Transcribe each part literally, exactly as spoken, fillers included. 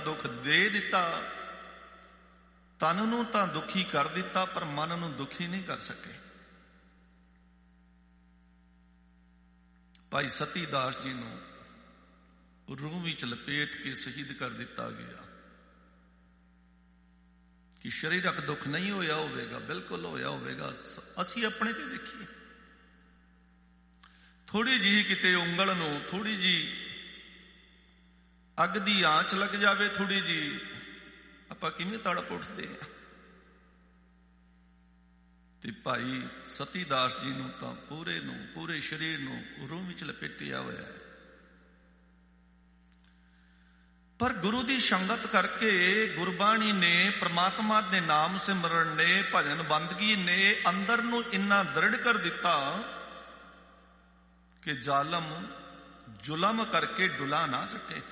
ਦੁੱਖ ਦੇ ਦਿੱਤਾ। ਤਨ ਨੂੰ ਤਾਂ ਦੁਖੀ ਕਰ ਦਿੱਤਾ, ਪਰ ਮਨ ਨੂੰ ਦੁਖੀ ਨਹੀਂ ਕਰ ਸਕੇ। ਭਾਈ ਸਤੀ ਦਾਸ ਜੀ ਨੂੰ ਰੂਹ ਵਿੱਚ ਲਪੇਟ ਕੇ ਸ਼ਹੀਦ ਕਰ ਦਿੱਤਾ ਗਿਆ। ਕਿ ਸਰੀਰਕ ਦੁੱਖ ਨਹੀਂ ਹੋਇਆ ਹੋਵੇਗਾ, ਬਿਲਕੁਲ ਹੋਇਆ ਹੋਵੇਗਾ। ਅਸੀਂ ਆਪਣੇ ਤੇ ਦੇਖੀਏ, ਥੋੜੀ ਜਿਹੀ ਕਿਤੇ ਉਂਗਲ ਨੂੰ ਥੋੜੀ ਜਿਹੀ ਅੱਗ ਦੀ ਆਂਚ ਲੱਗ ਜਾਵੇ, ਥੋੜੀ ਜਿਹੀ, ਆਪਾਂ ਕਿਵੇਂ ਤੜਪ ਉੱਠਦੇ ਆ। ਤੇ ਭਾਈ ਸਤੀ ਦਾਸ ਜੀ ਨੂੰ ਤਾਂ ਪੂਰੇ ਨੂੰ ਪੂਰੇ ਸਰੀਰ ਨੂੰ ਰੂਹ ਵਿੱਚ ਲਪੇਟਿਆ ਹੋਇਆ ਹੈ। ਪਰ ਗੁਰੂ ਦੀ ਸੰਗਤ ਕਰਕੇ, ਗੁਰਬਾਣੀ ਨੇ, ਪ੍ਰਮਾਤਮਾ ਦੇ ਨਾਮ ਸਿਮਰਨ ਨੇ, ਭਜਨ ਬੰਦਗੀ ਨੇ ਅੰਦਰ ਨੂੰ ਇੰਨਾ ਦ੍ਰਿੜ ਕਰ ਦਿੱਤਾ ਕਿ ਜ਼ਾਲਮ ਜ਼ੁਲਮ ਕਰਕੇ ਡੁਲਾ ਨਾ ਸਕੇ।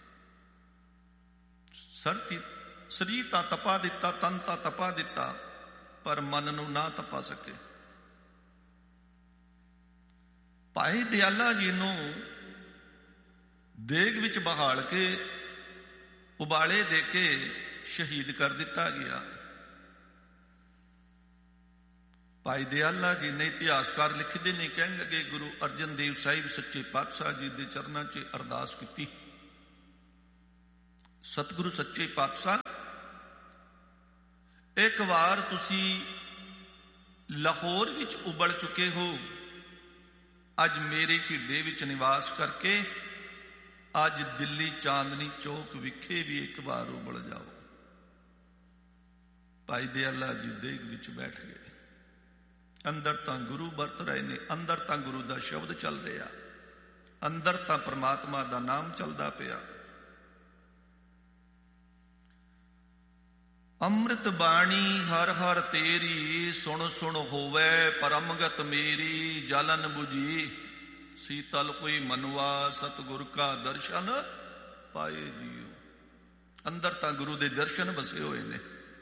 ਸਰਤੀ ਸਰੀਰ ਤਾਂ ਤਪਾ ਦਿੱਤਾ, ਤਨ ਤਾਂ ਤਪਾ ਦਿੱਤਾ, ਪਰ ਮਨ ਨੂੰ ਨਾ ਤਪਾ ਸਕੇ। ਭਾਈ ਦਿਆਲਾ ਜੀ ਨੂੰ ਦੇਗ ਵਿੱਚ ਬਹਾਲ ਕੇ ਉਬਾਲੇ ਦੇ ਕੇ ਸ਼ਹੀਦ ਕਰ ਦਿੱਤਾ ਗਿਆ। ਭਾਈ ਦਿਆਲਾ ਜੀ ਨੇ, ਇਤਿਹਾਸਕਾਰ ਲਿਖਦੇ ਨੇ, ਕਹਿਣ ਲੱਗੇ ਗੁਰੂ ਅਰਜਨ ਦੇਵ ਸਾਹਿਬ ਸੱਚੇ ਪਾਤਸ਼ਾਹ ਜੀ ਦੇ ਚਰਨਾਂ 'ਚ ਅਰਦਾਸ ਕੀਤੀ, ਸਤਿਗੁਰੂ ਸੱਚੇ ਪਾਤਸ਼ਾਹ, ਇੱਕ ਵਾਰ ਤੁਸੀਂ ਲਾਹੌਰ ਵਿੱਚ ਉਬਲ ਚੁੱਕੇ ਹੋ, ਅੱਜ ਮੇਰੇ ਹਿਰਦੇ ਵਿੱਚ ਨਿਵਾਸ ਕਰਕੇ ਅੱਜ ਦਿੱਲੀ ਚਾਂਦਨੀ ਚੌਕ ਵਿਖੇ ਵੀ ਇੱਕ ਵਾਰ ਉਬਲ ਜਾਓ। ਭਾਈ ਦਿਆਲਾ ਜੀ ਦੇਗ ਵਿੱਚ ਬੈਠ ਗਏ। ਅੰਦਰ ਤਾਂ ਗੁਰੂ ਵਰਤ ਰਹੇ ਨੇ, ਅੰਦਰ ਤਾਂ ਗੁਰੂ ਦਾ ਸ਼ਬਦ ਚੱਲ ਰਿਹਾ, ਅੰਦਰ ਤਾਂ ਪ੍ਰਮਾਤਮਾ ਦਾ ਨਾਮ ਚੱਲਦਾ ਪਿਆ। ਅੰਮ੍ਰਿਤ ਬਾਣੀ ਹਰ ਹਰ ਤੇਰੀ, ਸੁਣ ਸੁਣ ਹੋਵੇ ਪਰਮਗਤ ਮੇਰੀ। ਜਲਨ ਬੁਝੀ ਸੀਤਲ ਕੋਈ ਮਨਵਾ, ਸਤਿਗੁਰ ਕਾ ਦਰਸ਼ਨ ਪਾਏ ਜੀਓ। ਅੰਦਰ ਤਾਂ ਗੁਰੂ ਦੇ ਦਰਸ਼ਨ ਵਸੇ ਹੋਏ ਨੇ,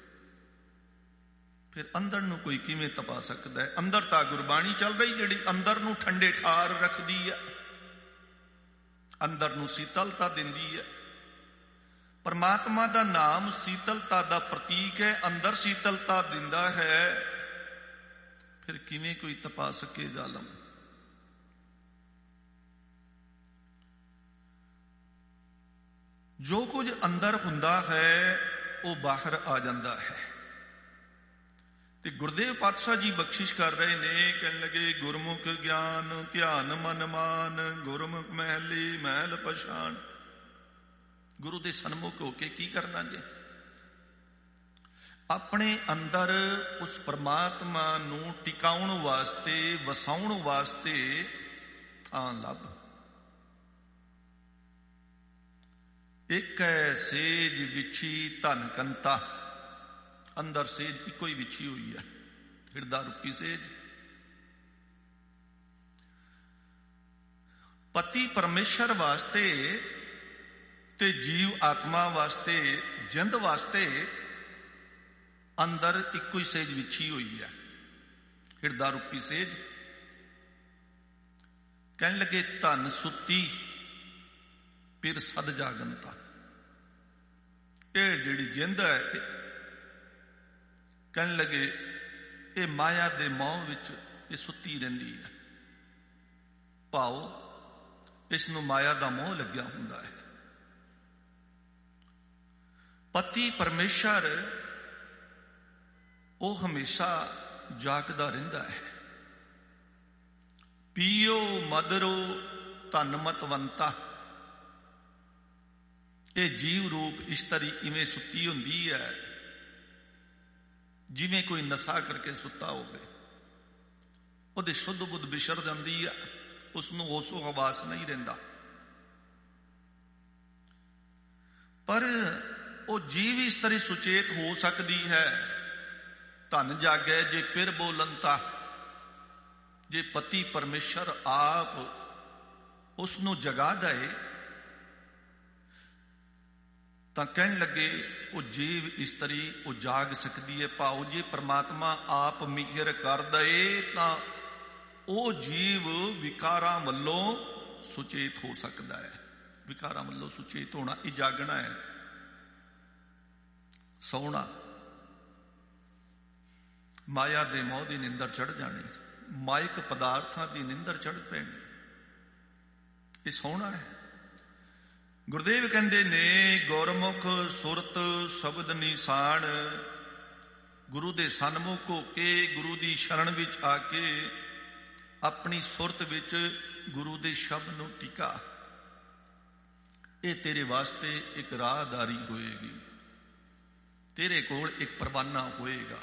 ਫਿਰ ਅੰਦਰ ਨੂੰ ਕੋਈ ਕਿਵੇਂ ਤਪਾ ਸਕਦਾ ਹੈ? ਅੰਦਰ ਤਾਂ ਗੁਰਬਾਣੀ ਚੱਲ ਰਹੀ, ਜਿਹੜੀ ਅੰਦਰ ਨੂੰ ਠੰਡੇ ਠਾਰ ਰੱਖਦੀ ਹੈ, ਅੰਦਰ ਨੂੰ ਸੀਤਲਤਾ ਦਿੰਦੀ ਹੈ। ਪਰਮਾਤਮਾ ਦਾ ਨਾਮ ਸੀਤਲਤਾ ਦਾ ਪ੍ਰਤੀਕ ਹੈ, ਅੰਦਰ ਸੀਤਲਤਾ ਦਿੰਦਾ ਹੈ, ਫਿਰ ਕਿਵੇਂ ਕੋਈ ਤਪਾ ਸਕੇ ਜ਼ਾਲਮ? ਜੋ ਕੁਝ ਅੰਦਰ ਹੁੰਦਾ ਹੈ ਉਹ ਬਾਹਰ ਆ ਜਾਂਦਾ ਹੈ। ਤੇ ਗੁਰਦੇਵ ਪਾਤਸ਼ਾਹ ਜੀ ਬਖਸ਼ਿਸ਼ ਕਰ ਰਹੇ ਨੇ, ਕਹਿਣ ਲੱਗੇ ਗੁਰਮੁਖ ਗਿਆਨ ਧਿਆਨ ਮਨ ਮਾਨ, ਗੁਰਮੁਖ ਮਹਿਲੀ ਮਹਿਲ ਪਛਾਣ। ਗੁਰੂ ਦੇ ਸਨਮੁਖ ਹੋ ਕੇ ਕੀ ਕਰਨਾ ਜੀ? ਆਪਣੇ ਅੰਦਰ ਉਸ ਪਰਮਾਤਮਾ ਨੂੰ ਟਿਕਾਉਣ ਵਾਸਤੇ, ਵਸਾਉਣ ਵਾਸਤੇ ਥਾਂ ਲੱਭ। ਇੱਕ ਹੈ ਸੇਜ ਵਿਛੀ ਧਨ ਕੰਤਾ, ਅੰਦਰ ਸੇਜ ਇੱਕੋ ਹੀ ਵਿਛੀ ਹੋਈ ਹੈ, ਹਿਰਦਾ ਰੂਪੀ ਸੇਜ। ਪਤੀ ਪਰਮੇਸ਼ਰ ਵਾਸਤੇ ਤੇ ਜੀਵ ਆਤਮਾ ਵਾਸਤੇ, ਜਿੰਦ ਵਾਸਤੇ ਅੰਦਰ ਇੱਕੋ ਹੀ ਸੇਜ ਵਿਛੀ ਹੋਈ ਹੈ, ਹਿਰਦਾ ਰੂਪੀ ਸੇਜ। ਕਹਿਣ ਲੱਗੇ ਧਨ ਸੁੱਤੀ ਫਿਰ ਸਦ ਜਾਗਨਤਾ। ਇਹ ਜਿਹੜੀ ਜਿੰਦ ਹੈ, ਕਹਿਣ ਲੱਗੇ ਇਹ ਮਾਇਆ ਦੇ ਮੋਹ ਵਿੱਚ ਇਹ ਸੁੱਤੀ ਰਹਿੰਦੀ ਹੈ। ਭਾਵ ਇਸ ਨੂੰ ਮਾਇਆ ਦਾ ਮੋਹ ਲੱਗਿਆ ਹੁੰਦਾ ਹੈ। ਪਤੀ ਪਰਮੇਸ਼ਰ ਉਹ ਹਮੇਸ਼ਾ ਜਾਗਦਾ ਰਹਿੰਦਾ ਹੈ। ਪੀਓ ਮਦਰੋ ਧਨ ਮਤਵੰਤਾ। ਇਹ ਜੀਵ ਰੂਪ ਇਸਤਰੀ ਇਵੇਂ ਸੁੱਤੀ ਹੁੰਦੀ ਹੈ ਜਿਵੇਂ ਕੋਈ ਨਸ਼ਾ ਕਰਕੇ ਸੁੱਤਾ ਹੋਵੇ। ਉਹਦੇ ਸ਼ੁੱਧ ਬੁੱਧ ਵਿਸਰ ਜਾਂਦੀ ਹੈ, ਉਸਨੂੰ ਹੋਸ਼ੋ ਹਵਾਸ ਨਹੀਂ ਰਹਿੰਦਾ। ਪਰ ਉਹ ਜੀਵ ਇਸਤਰੀ ਸੁਚੇਤ ਹੋ ਸਕਦੀ ਹੈ। ਧਨ ਜਾਗੇ ਜੇ ਫਿਰ ਬੋਲਨਤਾ। ਜੇ ਪਤੀ ਪਰਮੇਸ਼ਰ ਆਪ ਉਸਨੂੰ ਜਗਾ ਦਏ ਤਾਂ ਕਹਿਣ ਲੱਗੇ ਉਹ ਜੀਵ ਇਸਤਰੀ ਉਹ ਜਾਗ ਸਕਦੀ ਹੈ। ਭਾਵ ਜੇ ਪਰਮਾਤਮਾ ਆਪ ਮਿਹਰ ਕਰ ਦਏ ਤਾਂ ਉਹ ਜੀਵ ਵਿਕਾਰਾਂ ਵੱਲੋਂ ਸੁਚੇਤ ਹੋ ਸਕਦਾ ਹੈ। ਵਿਕਾਰਾਂ ਵੱਲੋਂ ਸੁਚੇਤ ਹੋਣਾ ਇਹ ਜਾਗਣਾ ਹੈ। ਸੌਣਾ, ਮਾਇਆ ਦੇ ਮੋਹ ਦੀ ਨਿੰਦਰ ਚੜ੍ਹ ਜਾਣੀ, ਮਾਇਕ ਪਦਾਰਥਾਂ ਦੀ ਨਿੰਦਰ ਚੜ੍ਹ ਪੈਣੀ, ਇਹ ਸੌਣਾ ਹੈ। ਗੁਰਦੇਵ ਕਹਿੰਦੇ ਨੇ ਗੁਰਮੁਖ ਸੁਰਤ ਸ਼ਬਦ ਨਿਸ਼ਾਨ, ਗੁਰੂ ਦੇ ਸਨਮੁਖ ਹੋ ਕੇ, ਗੁਰੂ ਦੀ ਸ਼ਰਨ ਵਿੱਚ ਆ ਕੇ ਆਪਣੀ ਸੁਰਤ ਵਿੱਚ ਗੁਰੂ ਦੇ ਸ਼ਬਦ ਨੂੰ ਟਿਕਾ, ਇਹ ਤੇਰੇ ਵਾਸਤੇ ਇੱਕ ਰਾਹਦਾਰੀ ਹੋਏਗੀ, ਤੇਰੇ ਕੋਲ ਇੱਕ ਪਰਵਾਨਾ ਹੋਏਗਾ।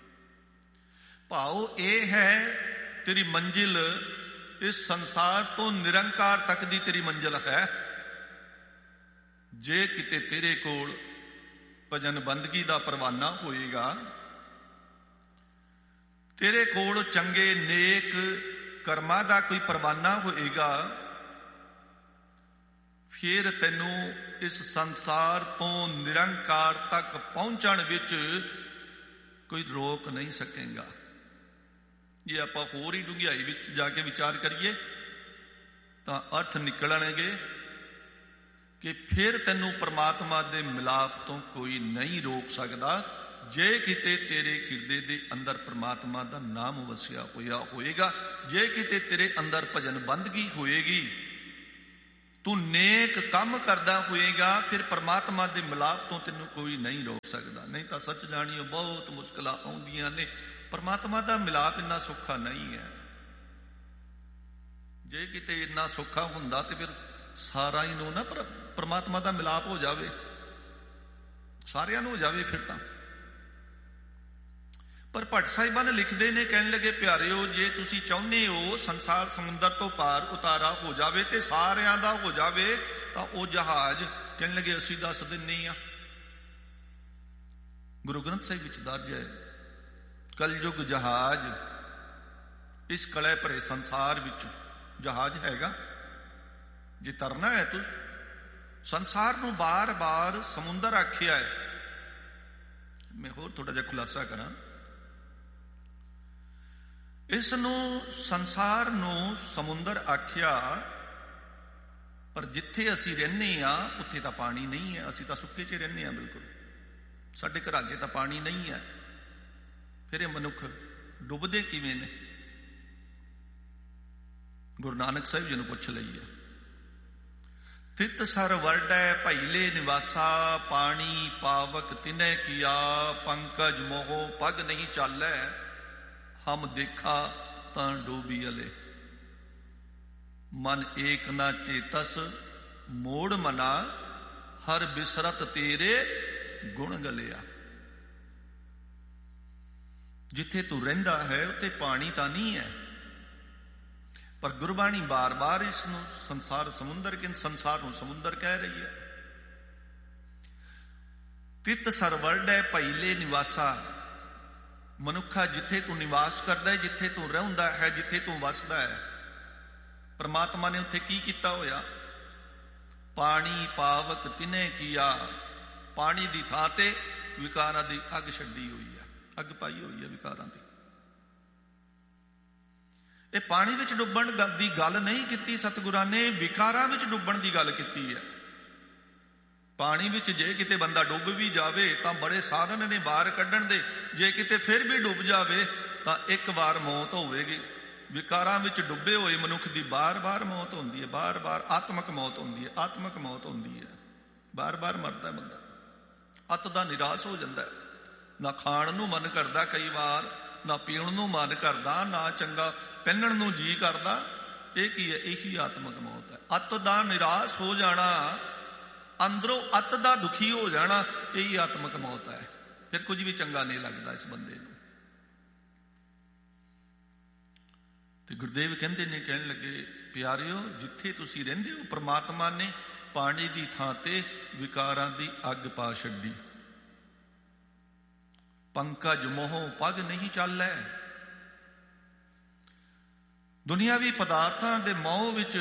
ਭਾਵ ਇਹ ਹੈ ਤੇਰੀ ਮੰਜ਼ਿਲ ਇਸ ਸੰਸਾਰ ਤੋਂ ਨਿਰੰਕਾਰ ਤੱਕ ਦੀ ਤੇਰੀ ਮੰਜ਼ਿਲ ਹੈ। ਜੇ ਕਿਤੇ ਤੇਰੇ ਕੋਲ ਭਜਨ ਬੰਦਗੀ ਦਾ ਪਰਵਾਨਾ ਹੋਏਗਾ, ਤੇਰੇ ਕੋਲ ਚੰਗੇ ਨੇਕ ਕਰਮਾਂ ਦਾ ਕੋਈ ਪਰਵਾਨਾ ਹੋਏਗਾ, ਫਿਰ ਤੈਨੂੰ ਇਸ ਸੰਸਾਰ ਤੋਂ ਨਿਰੰਕਾਰ ਤੱਕ ਪਹੁੰਚਣ ਵਿੱਚ ਕੋਈ ਰੋਕ ਨਹੀਂ ਸਕੇਗਾ। ਜੇ ਆਪਾਂ ਹੋਰ ਹੀ ਡੂੰਘਾਈ ਵਿੱਚ ਜਾ ਕੇ ਵਿਚਾਰ ਕਰੀਏ ਤਾਂ ਅਰਥ ਨਿਕਲਣਗੇ ਕਿ ਫਿਰ ਤੈਨੂੰ ਪਰਮਾਤਮਾ ਦੇ ਮਿਲਾਪ ਤੋਂ ਕੋਈ ਨਹੀਂ ਰੋਕ ਸਕਦਾ, ਜੇ ਕਿਤੇ ਤੇਰੇ ਹਿਰਦੇ ਦੇ ਅੰਦਰ ਪਰਮਾਤਮਾ ਦਾ ਨਾਮ ਵਸਿਆ ਹੋਇਆ ਹੋਏਗਾ, ਜੇ ਕਿਤੇ ਤੇਰੇ ਅੰਦਰ ਭਜਨ ਬੰਦਗੀ ਹੋਏਗੀ, ਤੂੰ ਨੇਕ ਕੰਮ ਕਰਦਾ ਹੋਏਗਾ, ਫਿਰ ਪਰਮਾਤਮਾ ਦੇ ਮਿਲਾਪ ਤੋਂ ਤੈਨੂੰ ਕੋਈ ਨਹੀਂ ਰੋਕ ਸਕਦਾ। ਨਹੀਂ ਤਾਂ ਸੱਚ ਜਾਣੀਓ ਬਹੁਤ ਮੁਸ਼ਕਿਲਾਂ ਆਉਂਦੀਆਂ ਨੇ। ਪਰਮਾਤਮਾ ਦਾ ਮਿਲਾਪ ਇੰਨਾ ਸੌਖਾ ਨਹੀਂ ਹੈ। ਜੇ ਕਿਤੇ ਇੰਨਾ ਸੌਖਾ ਹੁੰਦਾ ਤੇ ਫਿਰ ਸਾਰਾ ਹੀ ਨੂੰ ਨਾ ਪਰਮਾਤਮਾ ਦਾ ਮਿਲਾਪ ਹੋ ਜਾਵੇ, ਸਾਰਿਆਂ ਨੂੰ ਹੋ ਜਾਵੇ ਫਿਰ ਤਾਂ। ਪਰ ਭੱਟ ਸਾਹਿਬਾਨ ਲਿਖਦੇ ਨੇ, ਕਹਿਣ ਲੱਗੇ ਪਿਆਰਿਓ, ਜੇ ਤੁਸੀਂ ਚਾਹੁੰਦੇ ਹੋ ਸੰਸਾਰ ਸਮੁੰਦਰ ਤੋਂ ਪਾਰ ਉਤਾਰਾ ਹੋ ਜਾਵੇ ਤੇ ਸਾਰਿਆਂ ਦਾ ਹੋ ਜਾਵੇ, ਤਾਂ ਉਹ ਜਹਾਜ਼ ਕਹਿਣ ਲੱਗੇ ਅਸੀਂ ਦੱਸ ਦਿੰਨੇ ਆ। ਗੁਰੂ ਗ੍ਰੰਥ ਸਾਹਿਬ ਵਿੱਚ ਦਰਜ ਹੈ, ਕਲਯੁਗ ਜਹਾਜ਼, ਇਸ ਕਲੇ ਭਰੇ ਸੰਸਾਰ ਵਿੱਚ ਜਹਾਜ਼ ਹੈਗਾ। ਜੇ ਤਰਨਾ ਹੈ ਤੂੰ, ਸੰਸਾਰ ਨੂੰ ਬਾਰ ਬਾਰ ਸਮੁੰਦਰ ਆਖਿਆ ਹੈ। ਮੈਂ ਹੋਰ ਥੋੜਾ ਜਿਹਾ ਖੁਲਾਸਾ ਕਰਾਂ, ਇਸ ਨੂੰ ਸੰਸਾਰ ਨੂੰ ਸਮੁੰਦਰ ਆਖਿਆ, ਪਰ ਜਿੱਥੇ ਅਸੀਂ ਰਹਿੰਦੇ ਹਾਂ ਉੱਥੇ ਤਾਂ ਪਾਣੀ ਨਹੀਂ ਹੈ। ਅਸੀਂ ਤਾਂ ਸੁੱਕੇ 'ਚ ਰਹਿੰਦੇ ਹਾਂ, ਬਿਲਕੁਲ ਸਾਡੇ ਘਰਾਂ 'ਚ ਤਾਂ ਪਾਣੀ ਨਹੀਂ ਹੈ। ਫਿਰ ਇਹ ਮਨੁੱਖ ਡੁੱਬਦੇ ਕਿਵੇਂ ਨੇ? ਗੁਰੂ ਨਾਨਕ ਸਾਹਿਬ ਜੀ ਨੂੰ ਪੁੱਛ ਲਈਏ। ਤਿਤ ਸਰ ਵਰਡੈ ਭਾਈਲੇ ਨਿਵਾਸਾ, ਪਾਣੀ ਪਾਵਕ ਤਿਨੈ ਕੀਆ, ਪੰਕਜ ਮੋਹ ਪਗ ਨਹੀਂ ਚਾਲੈ, ਹਮ ਦੇਖਾ ਤਾਂ ਡੋਬੀ ਅਲੇ। ਮਨ ਏਕ ਨਾ ਚੇਤਸ ਮੋੜ ਮਨਾ, ਹਰ ਬਿਸਰਤ ਤੇਰੇ ਗੁਣ ਗਲਿਆ। ਜਿੱਥੇ ਤੂੰ ਰਹਿੰਦਾ ਹੈ ਉੱਥੇ ਪਾਣੀ ਤਾਂ ਨਹੀਂ ਹੈ, ਪਰ ਗੁਰਬਾਣੀ ਬਾਰ ਬਾਰ ਇਸ ਨੂੰ ਸੰਸਾਰ ਸਮੁੰਦਰ ਕਿ ਸੰਸਾਰ ਨੂੰ ਸਮੁੰਦਰ ਕਹਿ ਰਹੀ ਹੈ। ਤਿਤ ਸਰਵਰਡੈ ਭਾਈਲੇ ਨਿਵਾਸਾ, ਮਨੁੱਖਾ ਜਿੱਥੇ ਤੂੰ ਨਿਵਾਸ ਕਰਦਾ ਹੈ, ਜਿੱਥੇ ਤੂੰ ਰਹਿੰਦਾ ਹੈ, ਜਿੱਥੇ ਤੂੰ ਵਸਦਾ ਹੈ, ਪਰਮਾਤਮਾ ਨੇ ਉੱਥੇ ਕੀ ਕੀਤਾ ਹੋਇਆ? ਪਾਣੀ ਪਾਵਕ ਤਿਨੇ ਕੀਆ, ਪਾਣੀ ਦੀ ਥਾਂ ਤੇ ਵਿਕਾਰਾਂ ਦੀ ਅੱਗ ਛੱਡੀ ਹੋਈ ਹੈ, ਅੱਗ ਪਾਈ ਹੋਈ ਹੈ ਵਿਕਾਰਾਂ ਦੀ। ਇਹ ਪਾਣੀ ਵਿੱਚ ਡੁੱਬਣ ਦੀ ਗੱਲ ਨਹੀਂ ਕੀਤੀ ਸਤਿਗੁਰਾਂ ਨੇ, ਵਿਕਾਰਾਂ ਵਿੱਚ ਡੁੱਬਣ ਦੀ ਗੱਲ ਕੀਤੀ ਹੈ। ਪਾਣੀ ਵਿੱਚ ਜੇ ਕਿਤੇ ਬੰਦਾ ਡੁੱਬ ਵੀ ਜਾਵੇ ਤਾਂ ਬੜੇ ਸਾਧਨ ਨੇ ਬਾਹਰ ਕੱਢਣ ਦੇ, ਜੇ ਕਿਤੇ ਫਿਰ ਵੀ ਡੁੱਬ ਜਾਵੇ ਤਾਂ ਇੱਕ ਵਾਰ ਮੌਤ ਹੋਵੇਗੀ। ਵਿਕਾਰਾਂ ਵਿੱਚ ਡੁੱਬੇ ਹੋਏ ਮਨੁੱਖ ਦੀ ਬਾਰ ਬਾਰ ਮੌਤ ਹੁੰਦੀ ਹੈ, ਬਾਰ ਬਾਰ ਆਤਮਕ ਮੌਤ ਹੁੰਦੀ ਹੈ, ਆਤਮਕ ਮੌਤ ਹੁੰਦੀ ਹੈ, ਬਾਰ ਬਾਰ ਮਰਦਾ ਬੰਦਾ, ਅੱਤ ਦਾ ਨਿਰਾਸ਼ ਹੋ ਜਾਂਦਾ। ਨਾ ਖਾਣ ਨੂੰ ਮਨ ਕਰਦਾ ਕਈ ਵਾਰ, ਨਾ ਪੀਣ ਨੂੰ ਮਨ ਕਰਦਾ, ਨਾ ਚੰਗਾ ਪਹਿਨਣ ਨੂੰ ਜੀ ਕਰਦਾ। ਇਹ ਕੀ ਹੈ? ਇਹੀ ਆਤਮਕ ਮੌਤ ਹੈ। ਅੱਤ ਦਾ ਨਿਰਾਸ਼ ਹੋ ਜਾਣਾ, ਅੰਦਰੋਂ ਅੱਤ ਦਾ ਦੁਖੀ ਹੋ ਜਾਣਾ, ਇਹੀ ਆਤਮਕ ਮੌਤ ਹੈ। ਫਿਰ ਕੁਝ ਵੀ ਚੰਗਾ ਨਹੀਂ ਲੱਗਦਾ ਇਸ ਬੰਦੇ ਨੂੰ। ਤੇ ਗੁਰਦੇਵ ਕਹਿੰਦੇ ਨੇ, ਕਹਿਣ ਲੱਗੇ ਪਿਆਰਿਓ, ਜਿੱਥੇ ਤੁਸੀਂ ਰਹਿੰਦੇ ਹੋ ਪ੍ਰਮਾਤਮਾ ਨੇ ਪਾਣੀ ਦੀ ਥਾਂ ਤੇ ਵਿਕਾਰਾਂ ਦੀ ਅੱਗ ਪਾ ਛੱਡੀ। ਪੰਕਜ ਮੋਹ ਪਗ ਨਹੀਂ ਚਾਲੈ। ਦੁਨੀਆਵੀ ਪਦਾਰਥਾਂ ਦੇ ਮੋਹ ਵਿੱਚ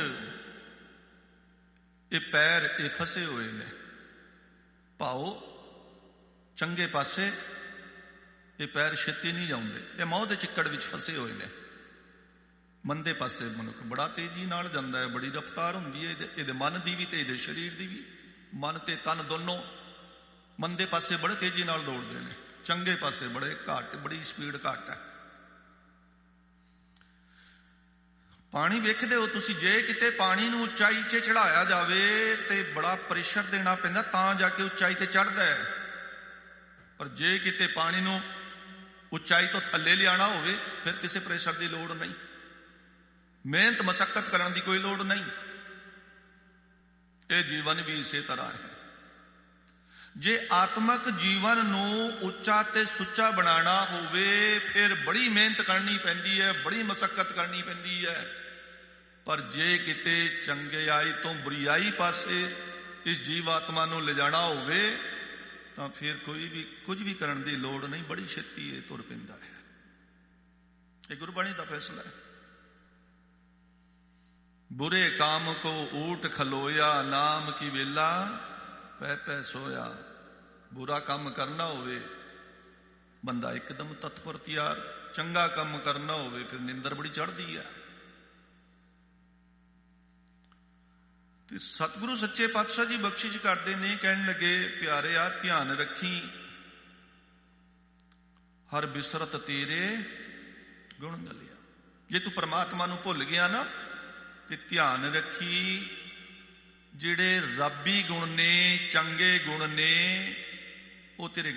ਇਹ ਪੈਰ ਇਹ ਫਸੇ ਹੋਏ ਨੇ। ਭਾਓ ਚੰਗੇ ਪਾਸੇ ਇਹ ਪੈਰ ਛੇਤੀ ਨਹੀਂ ਜਾਂਦੇ, ਇਹ ਮੋਹ ਦੇ ਚਿੱਕੜ ਵਿੱਚ ਫਸੇ ਹੋਏ ਨੇ। ਮੰਦੇ ਪਾਸੇ ਮਨੁੱਖ ਬੜਾ ਤੇਜ਼ੀ ਨਾਲ ਜਾਂਦਾ ਹੈ, ਬੜੀ ਰਫ਼ਤਾਰ ਹੁੰਦੀ ਹੈ ਇਹਦੇ, ਇਹਦੇ ਮਨ ਦੀ ਵੀ ਤੇ ਇਹਦੇ ਸਰੀਰ ਦੀ ਵੀ। ਮਨ ਤੇ ਤਨ ਦੋਨੋਂ ਮੰਦੇ ਪਾਸੇ ਬੜੇ ਤੇਜ਼ੀ ਨਾਲ ਦੌੜਦੇ ਨੇ, ਚੰਗੇ ਪਾਸੇ ਬੜੇ ਘੱਟ, ਬੜੀ ਸਪੀਡ ਘੱਟ ਹੈ। ਪਾਣੀ ਵੇਖਦੇ ਹੋ ਤੁਸੀਂ, ਜੇ ਕਿਤੇ ਪਾਣੀ ਨੂੰ ਉਚਾਈ 'ਚ ਚੜਾਇਆ ਜਾਵੇ ਤੇ ਬੜਾ ਪ੍ਰੈਸ਼ਰ ਦੇਣਾ ਪੈਂਦਾ ਤਾਂ ਜਾ ਕੇ ਉਚਾਈ ਤੇ ਚੜ੍ਹਦਾ ਹੈ। ਪਰ ਜੇ ਕਿਤੇ ਪਾਣੀ ਨੂੰ ਉਚਾਈ ਤੋਂ ਥੱਲੇ ਲਿਆਣਾ ਹੋਵੇ ਫਿਰ ਕਿਸੇ ਪ੍ਰੈਸ਼ਰ ਦੀ ਲੋੜ ਨਹੀਂ, ਮਿਹਨਤ ਮਸ਼ੱਕਤ ਕਰਨ ਦੀ ਕੋਈ ਲੋੜ ਨਹੀਂ। ਇਹ ਜੀਵਨ ਵੀ ਇਸੇ ਤਰ੍ਹਾਂ ਹੈ। ਜੇ ਆਤਮਕ ਜੀਵਨ ਨੂੰ ਉੱਚਾ ਤੇ ਸੁੱਚਾ ਬਣਾਉਣਾ ਹੋਵੇ ਫਿਰ ਬੜੀ ਮਿਹਨਤ ਕਰਨੀ ਪੈਂਦੀ ਹੈ, ਬੜੀ ਮਸ਼ੱਕਤ ਕਰਨੀ ਪੈਂਦੀ ਹੈ। ਪਰ ਜੇ ਕਿਤੇ ਚੰਗਿਆਈ ਤੋਂ ਬੁਰੀਆਈ ਪਾਸੇ ਇਸ ਜੀਵ ਆਤਮਾ ਨੂੰ ਲਿਜਾਣਾ ਹੋਵੇ ਤਾਂ ਫਿਰ ਕੋਈ ਵੀ ਕੁਝ ਵੀ ਕਰਨ ਦੀ ਲੋੜ ਨਹੀਂ, ਬੜੀ ਛੇਤੀ ਇਹ ਤੁਰ ਪੈਂਦਾ ਹੈ। ਇਹ ਗੁਰਬਾਣੀ ਦਾ ਫੈਸਲਾ ਹੈ। ਬੁਰੇ ਕਾਮ ਕੋ ਊਟ ਖਲੋਇਆ, ਨਾਮ ਕੀ ਵੇਲਾ ਪੈ ਪੈ ਸੋਇਆ। ਬੁਰਾ ਕੰਮ ਕਰਨਾ ਹੋਵੇ ਬੰਦਾ ਇੱਕਦਮ ਤਤਪਰ ਤਿਆਰ, ਚੰਗਾ ਕੰਮ ਕਰਨਾ ਹੋਵੇ ਫਿਰ ਨਿੰਦਰ ਬੜੀ ਚੜ੍ਹਦੀ ਹੈ। ਤੇ ਸਤਿਗੁਰੂ ਸੱਚੇ ਪਾਤਸ਼ਾਹ ਜੀ ਬਖਸ਼ਿਸ਼ ਕਰਦੇ ਨੇ, ਕਹਿਣ ਲੱਗੇ ਪਿਆਰਿਆ ਧਿਆਨ ਰੱਖੀ ਹਰ ਬਿਸਰਤ ਤੇਰੇ ਗੁਣ ਗਲਿਆ। ਜੇ ਤੂੰ ਪਰਮਾਤਮਾ ਨੂੰ ਭੁੱਲ ਗਿਆ ਨਾ ਤੇ ਧਿਆਨ ਰੱਖੀ ਜਿਹੜੇ ਰੱਬੀ ਗੁਣ ਨੇ, ਚੰਗੇ ਗੁਣ ਨੇ, ਉਹ ਤੇਰੇ